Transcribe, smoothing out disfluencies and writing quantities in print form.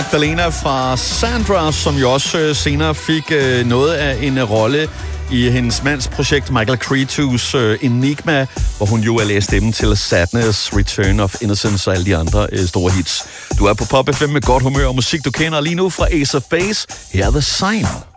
Magdalena fra Sandra, som jo også senere fik noget af en rolle i hendes mands projekt Michael Cretus Enigma, hvor hun jo er læst stemmen til Sadness, Return of Innocence og alle de andre store hits. Du er på Pop FM med godt humør og musik, du kender lige nu fra Ace of Base. Her er The Sign.